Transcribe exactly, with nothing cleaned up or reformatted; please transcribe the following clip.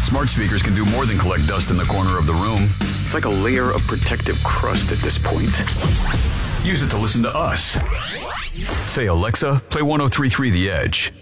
Smart speakers can do more than collect dust in the corner of the room. It's like a layer of protective crust at this point. Use it to listen to us. Say, Alexa, play one oh three point three The Edge.